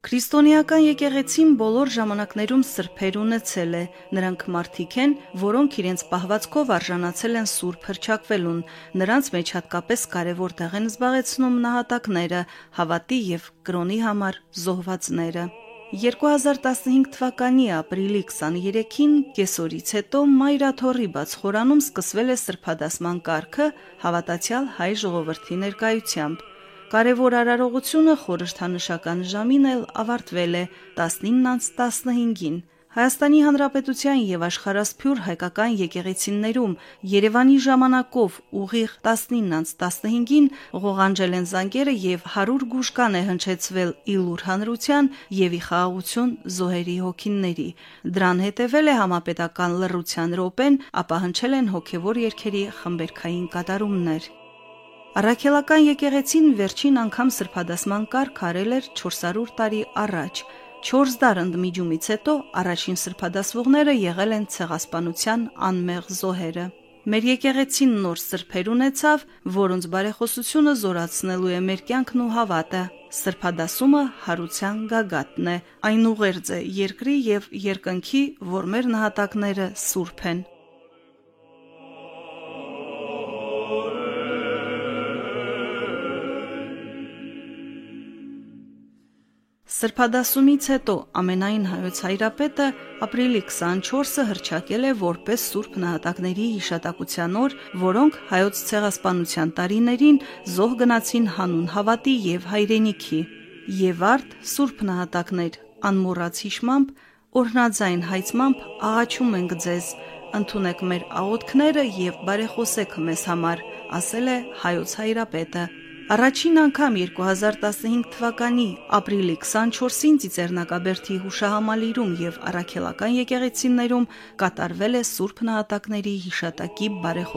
Քրիստոնեական եկեղեցին բոլոր ժամանակներում սրբեր ունեցել է, նրանք մարդիկ են, որոնք իրենց պահվածքով արժանացել են սուրբ հռչակվելուն, նրանց մեջ հատկապես կարևոր տեղ են զբաղեցնում նահատակները, հավատի և կրոնի համար զոհվածները։ 2015 թվականի ապրիլի 23-ին կեսօրից հետո Մայրաթոռի բաց խորանում սկսվել է սրբադասման կարգը հավատացյալ հայ ժողովրդի ներկայությամբ։ Կարևոր արարողությունը խորհրդանշական ժամին էլ ավարտվել է 19:15-ին։ Հայաստանի Հանրապետության և աշխարհասփյուր հայկական եկեղեցիներում Երևանի ժամանակով ուղիղ 19:15-ին ղողանջել են զանգերը և 100 գուշկան է հնչեցվել ի լուր հանրության և ի խաղաղություն զոհերի հոգիների։ Դրան հետևել է համապետական լռության րոպեն, ապա հնչել են հոգևոր երգերի խմբերգային կատարումներ։ Առաքելական եկեղեցին վերջին անգամ սրբադասման կարգ արել էր 400 տարի առաջ։ 4 դար ընդմիջումից հետո առաջին սրբադասվողները եղել են ցեղասպանության անմեղ զոհերը։ Մեր եկեղեցին նոր սրբեր ունեցավ, որոնց բարեխոսությունը զորացնելու է մեր կյանքն ու հավատը։ Սրբադասումը հարության գագաթն է, այն ուղերձ է երկրի և երկնքի, որ մեր նահատակները սուրբ են։ Սրբադասումից հետո ամենայն հայոց հայրապետը ապրիլի 24-ը հռչակել է որպես Սուրբ նահատակների հիշատակության օր, որոնք հայոց ցեղասպանության տարիներին զոհ գնացին հանուն հավատի և հայրենիքի։ Եվ արդ Սուրբ նահատակներ, անմոռաց հիշմամբ, օրհնաձայն հայցմամբ աղաչում ենք ձեզ, ընդունեք մեր աղոթքները և բարեխոսեք մեզ համար, ասել է հայոց հայրապետը։ Առաջին անգամ 2015 թվականի ապրիլի 24-ին Ծիծեռնակաբերդի հուշահամալիրում և առաքելական եկեղեցիներում կատարվել է Սուրբ նահատակների հիշատակի բարեխոսություն։